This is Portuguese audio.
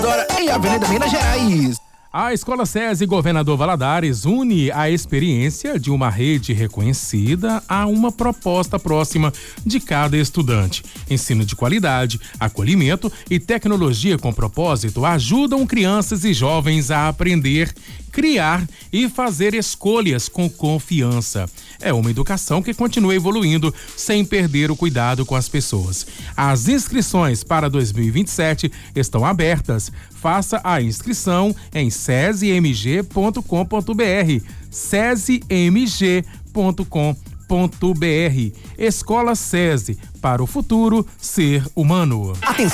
Em Avenida Minas Gerais. A Escola SESI Governador Valadares une a experiência de uma rede reconhecida a uma proposta próxima de cada estudante. Ensino de qualidade, acolhimento e tecnologia com propósito ajudam crianças e jovens a aprender, criar e fazer escolhas com confiança. É uma educação que continua evoluindo sem perder o cuidado com as pessoas. As inscrições para 2027 estão abertas. Faça a inscrição em sesimg.com.br, sesimg.com.br. Escola SESI, para o futuro ser humano. Atenção.